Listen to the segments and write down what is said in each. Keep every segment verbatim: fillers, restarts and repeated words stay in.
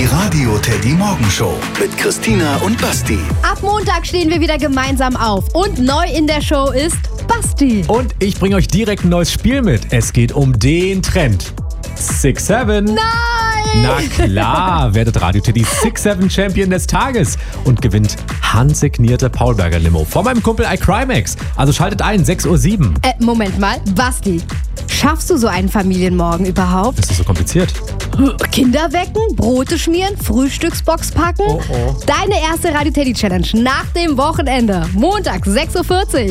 Radio Teddy Morgenshow mit Christina und Basti. Ab Montag stehen wir wieder gemeinsam auf und neu in der Show ist Basti. Und ich bringe euch direkt ein neues Spiel mit. Es geht um den Trend. six seven. Nein! Na klar, werdet Radio Teddy six seven Champion des Tages und gewinnt handsignierte Paulberger Limo von meinem Kumpel iCrimex. Also schaltet ein, sechs Uhr sieben. Äh, Moment mal, Basti, schaffst du so einen Familienmorgen überhaupt? Ist das so kompliziert? Kinder wecken, Brote schmieren, Frühstücksbox packen? Oh, oh. Deine erste Radio Teddy Challenge nach dem Wochenende. Montag, sechs Uhr vierzig.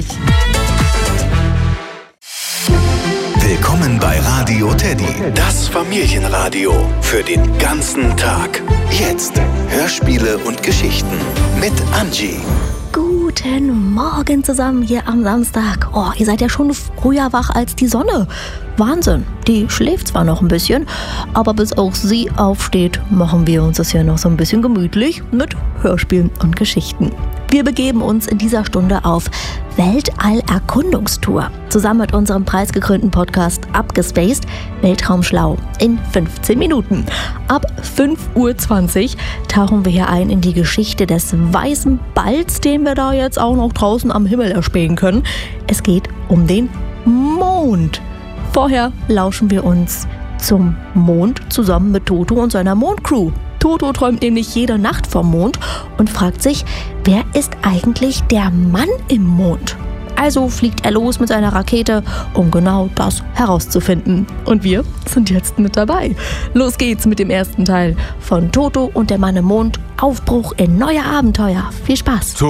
Willkommen bei Radio Teddy, das Familienradio für den ganzen Tag. Jetzt Hörspiele und Geschichten mit Angie. Guten Morgen zusammen hier am Samstag. Oh, ihr seid ja schon früher wach als die Sonne. Wahnsinn, die schläft zwar noch ein bisschen, aber bis auch sie aufsteht, machen wir uns das ja noch so ein bisschen gemütlich mit Hörspielen und Geschichten. Wir begeben uns in dieser Stunde auf Weltall-Erkundungstour. Zusammen mit unserem preisgekrönten Podcast Abgespaced, Weltraumschlau in fünfzehn Minuten. Ab fünf Uhr zwanzig tauchen wir hier ein in die Geschichte des weißen Balls, den wir da jetzt auch noch draußen am Himmel erspähen können. Es geht um den Mond. Vorher lauschen wir uns zum Mond zusammen mit Toto und seiner Mondcrew. Toto träumt nämlich jede Nacht vom Mond und fragt sich, wer ist eigentlich der Mann im Mond? Also fliegt er los mit seiner Rakete, um genau das herauszufinden. Und wir sind jetzt mit dabei. Los geht's mit dem ersten Teil von Toto und der Mann im Mond. Aufbruch in neue Abenteuer. Viel Spaß!